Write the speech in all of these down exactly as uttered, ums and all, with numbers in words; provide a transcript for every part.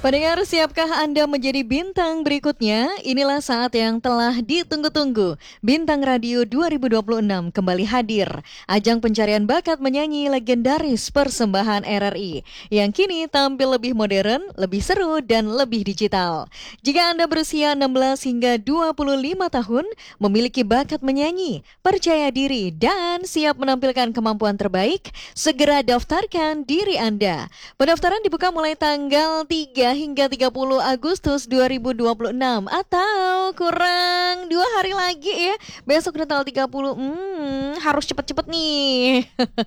Pendengar, siapkah Anda menjadi bintang berikutnya? Inilah saat yang telah ditunggu-tunggu. Bintang Radio dua ribu dua puluh enam kembali hadir. Ajang pencarian bakat menyanyi legendaris persembahan R R I yang kini tampil lebih modern, lebih seru, dan lebih digital. Jika Anda berusia enam belas hingga dua puluh lima tahun, memiliki bakat menyanyi, percaya diri, dan siap menampilkan kemampuan terbaik, segera daftarkan diri Anda. Pendaftaran dibuka mulai tanggal tiga hingga tiga puluh Agustus dua ribu dua puluh enam atau kurang dua hari lagi ya. Besok udah tanggal tiga puluh. Hmm, harus cepet-cepet nih.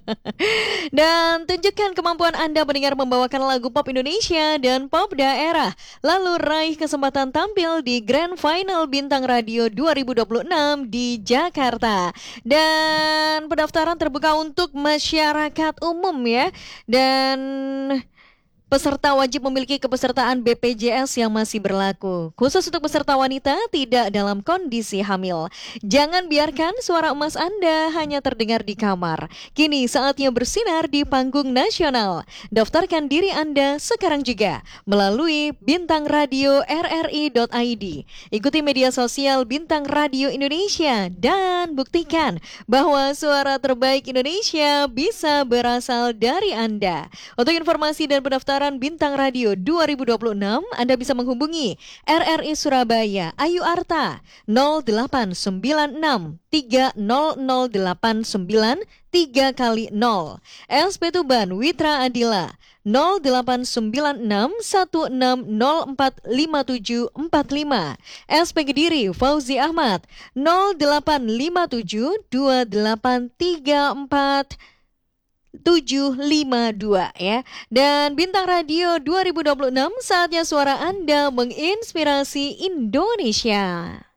Dan tunjukkan kemampuan Anda mendengar membawakan lagu pop Indonesia dan pop daerah. Lalu raih kesempatan tampil di Grand Final Bintang Radio dua ribu dua puluh enam di Jakarta. Dan pendaftaran terbuka untuk masyarakat umum ya. Dan peserta wajib memiliki kepesertaan B P J S yang masih berlaku. Khusus untuk peserta wanita tidak dalam kondisi hamil. Jangan biarkan suara emas Anda hanya terdengar di kamar. Kini saatnya bersinar di panggung nasional. Daftarkan diri Anda sekarang juga melalui bintang radio r r i dot i d. Ikuti media sosial Bintang Radio Indonesia dan buktikan bahwa suara terbaik Indonesia bisa berasal dari Anda. Untuk informasi dan pendaftaran Bintang Radio dua ribu dua puluh enam, Anda bisa menghubungi R R I Surabaya Ayu Arta nol delapan sembilan enam tiga nol nol delapan sembilan tiga kali nol, S P Tuban Witra Adila nol delapan sembilan enam satu enam nol empat lima tujuh empat lima, S P Kediri Fauzi Ahmad nol delapan lima tujuh dua delapan tiga empat tujuh lima dua ya. Dan Bintang Radio dua ribu dua puluh enam, saatnya suara Anda menginspirasi Indonesia.